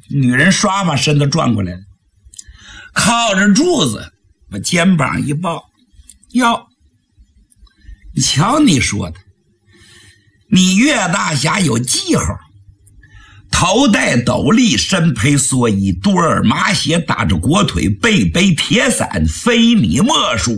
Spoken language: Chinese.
女人唰把身子转过来了，靠着柱子把肩膀一抱，哟，你瞧你说的，你岳大侠有记号，头戴斗笠，身披蓑衣，肚儿麻鞋，打着裹腿，背背铁伞，非你莫属。